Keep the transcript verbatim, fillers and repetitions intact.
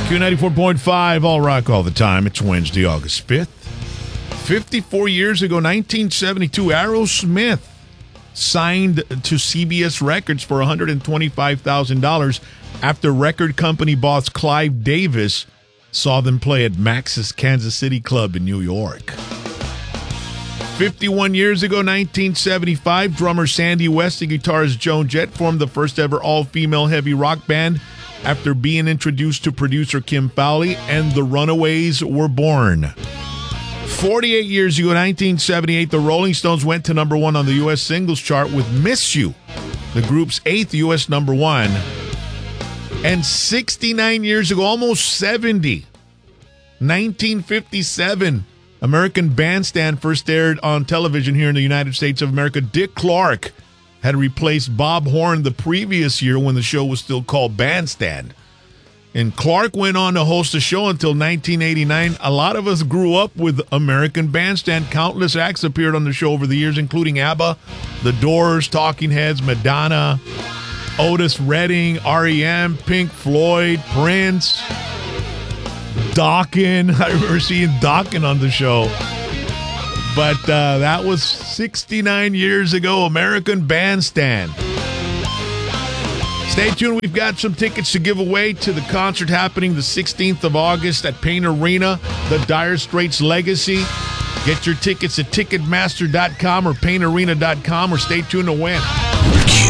Q ninety-four point five, All Rock All the Time. It's Wednesday, August fifth. fifty-four years ago, nineteen seventy-two, Aerosmith signed to C B S Records for one hundred twenty-five thousand dollars after record company boss Clive Davis saw them play at Max's Kansas City Club in New York. fifty-one years ago, nineteen seventy-five, drummer Sandy West and guitarist Joan Jett formed the first ever all-female heavy rock band after being introduced to producer Kim Fowley, and the Runaways were born. forty-eight years ago, nineteen seventy-eight, the Rolling Stones went to number one on the U S singles chart with Miss You, the group's eighth U S number one. And sixty-nine years ago, almost seventy, nineteen fifty-seven, American Bandstand first aired on television here in the United States of America. Dick Clark had replaced Bob Horn the previous year when the show was still called Bandstand. And Clark went on to host the show until nineteen eighty-nine. A lot of us grew up with American Bandstand. Countless acts appeared on the show over the years, including ABBA, The Doors, Talking Heads, Madonna, Otis Redding, R E M, Pink Floyd, Prince, Dokken. I remember seeing Dokken on the show. But uh, that was sixty-nine years ago, American Bandstand. Stay tuned. We've got some tickets to give away to the concert happening the sixteenth of August at Payne Arena, the Dire Straits Legacy. Get your tickets at Ticketmaster dot com or Payne Arena dot com, or stay tuned to win.